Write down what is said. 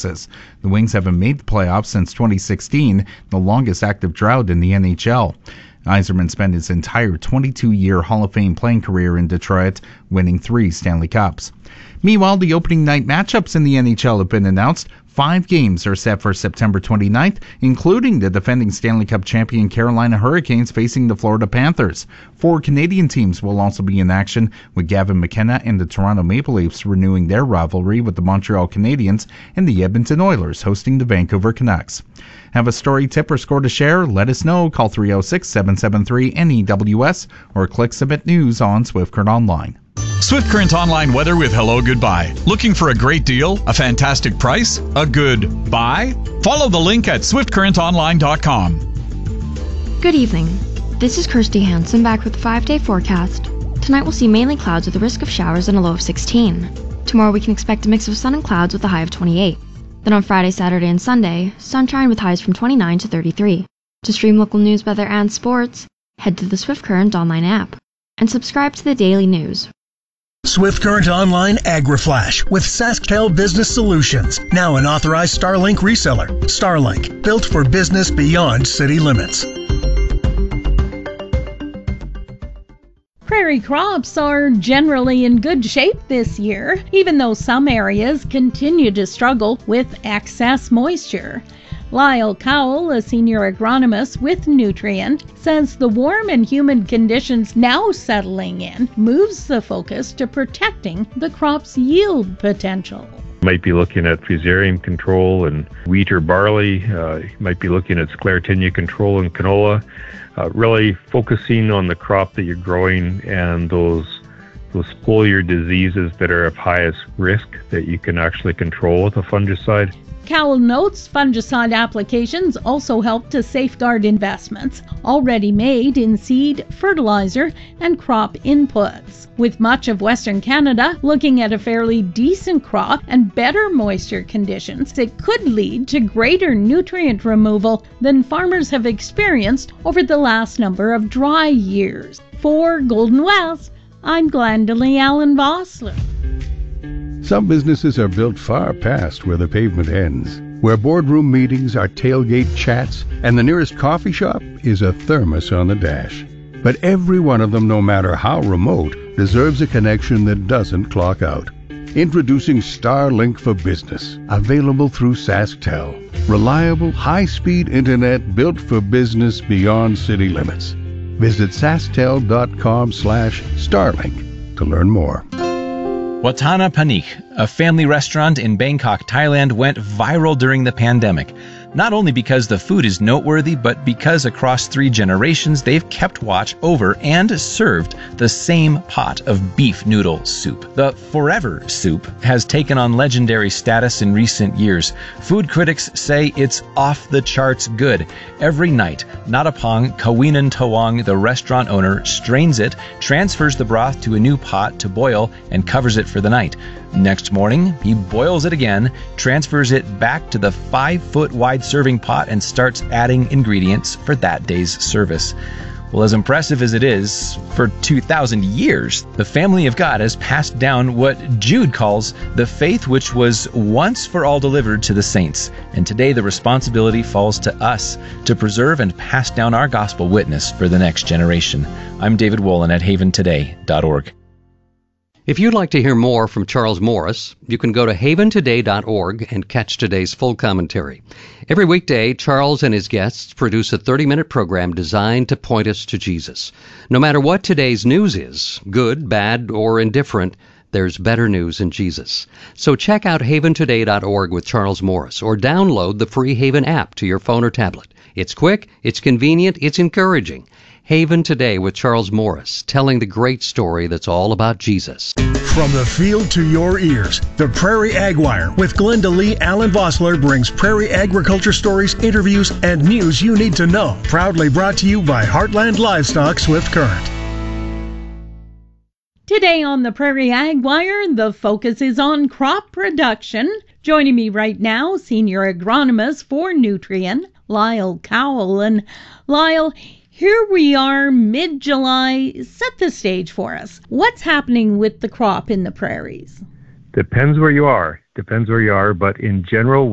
appearances. The Wings haven't made the playoffs since 2016, the longest active drought in the NHL. Yzerman spent his entire 22-year Hall of Fame playing career in Detroit, winning 3 Stanley Cups. Meanwhile, the opening night matchups in the NHL have been announced. 5 games are set for September 29th, including the defending Stanley Cup champion Carolina Hurricanes facing the Florida Panthers. 4 Canadian teams will also be in action, with Gavin McKenna and the Toronto Maple Leafs renewing their rivalry with the Montreal Canadiens and the Edmonton Oilers hosting the Vancouver Canucks. Have a story, tip, or score to share? Let us know. Call 306-773-NEWS or click Submit News on Swift Current Online. Swift Current Online weather with Hello Goodbye. Looking for a great deal, a fantastic price, a good buy? Follow the link at swiftcurrentonline.com. Good evening. This is Kirsty Hansen back with the 5-day forecast. Tonight we'll see mainly clouds with a risk of showers and a low of 16. Tomorrow we can expect a mix of sun and clouds with a high of 28. Then on Friday, Saturday, and Sunday, sunshine with highs from 29 to 33. To stream local news, weather, and sports, head to the Swift Current Online app and subscribe to the daily news. Swift Current Online AgriFlash with SaskTel Business Solutions, now an authorized Starlink reseller. Starlink, built for business beyond city limits. Prairie crops are generally in good shape this year, even though some areas continue to struggle with excess moisture. Lyle Cowell, a senior agronomist with Nutrien, says the warm and humid conditions now settling in moves the focus to protecting the crop's yield potential. Might be looking at fusarium control in wheat or barley. Might be looking at sclerotinia control in canola. Really focusing on the crop that you're growing and those foliar diseases that are of highest risk that you can actually control with a fungicide. Cowell notes fungicide applications also help to safeguard investments already made in seed, fertilizer, and crop inputs. With much of Western Canada looking at a fairly decent crop and better moisture conditions, it could lead to greater nutrient removal than farmers have experienced over the last number of dry years. For Golden West, I'm Glendalee Allen Vossler. Some businesses are built far past where the pavement ends, where boardroom meetings are tailgate chats, and the nearest coffee shop is a thermos on the dash. But every one of them, no matter how remote, deserves a connection that doesn't clock out. Introducing Starlink for Business, available through SaskTel. Reliable, high-speed internet built for business beyond city limits. Visit sasktel.com/Starlink to learn more. Watana Panik, a family restaurant in Bangkok, Thailand, went viral during the pandemic. Not only because the food is noteworthy, but because across 3 generations they've kept watch over and served the same pot of beef noodle soup. The Forever Soup has taken on legendary status in recent years. Food critics say it's off the charts good. Every night, Natapong Kawinan Tawang, the restaurant owner, strains it, transfers the broth to a new pot to boil, and covers it for the night. Next morning, he boils it again, transfers it back to the 5-foot wide serving pot, and starts adding ingredients for that day's service. Well, as impressive as it is, for 2,000 years, the family of God has passed down what Jude calls the faith which was once for all delivered to the saints. And today the responsibility falls to us to preserve and pass down our gospel witness for the next generation. I'm David Wolin at haventoday.org. If you'd like to hear more from Charles Morris, you can go to haventoday.org and catch today's full commentary. Every weekday, Charles and his guests produce a 30-minute program designed to point us to Jesus. No matter what today's news is, good, bad, or indifferent, there's better news in Jesus. So check out haventoday.org with Charles Morris, or download the free Haven app to your phone or tablet. It's quick, it's convenient, it's encouraging. Haven Today with Charles Morris, telling the great story that's all about Jesus. From the field to your ears, the Prairie Ag Wire with Glendalee Allen Vossler brings prairie agriculture stories, interviews, and news you need to know. Proudly brought to you by Heartland Livestock Swift Current. Today on the Prairie Ag Wire, the focus is on crop production. Joining me right now, senior agronomist for Nutrien, Lyle Cowell. And Lyle, here we are, mid-July. Set the stage for us. What's happening with the crop in the prairies? Depends where you are, but in general,